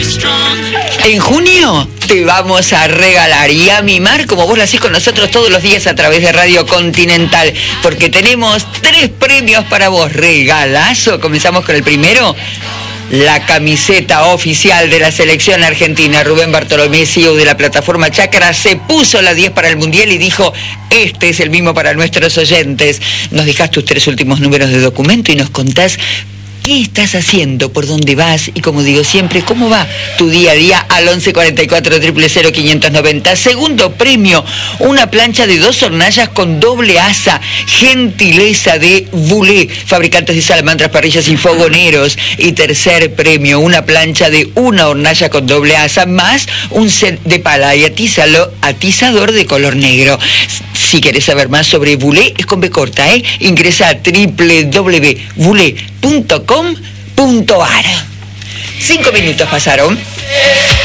En junio te vamos a regalar y a mimar como vos lo hacés con nosotros todos los días a través de Radio Continental, porque tenemos 3 premios para vos. Regalazo. Comenzamos con el primero. La camiseta oficial de la selección argentina. Rubén Bartolomé, CEO de la plataforma Chácara, se puso la 10 para el Mundial y dijo: este es el mismo para nuestros oyentes. Nos dejás tus 3 últimos números de documento y nos contás qué estás haciendo, por dónde vas y, como digo siempre, cómo va tu día a día al 11 44 000 590. Segundo premio, una plancha de 2 hornallas con doble asa, gentileza de Boulé, fabricantes de salamandras, parrillas y fogoneros. Y tercer premio, una plancha de 1 hornalla con doble asa más un set de pala y atizador de color negro. Si querés saber más sobre Boulé, es con B corta, ingresa a www.boulé.com.ar. 5 minutos pasaron.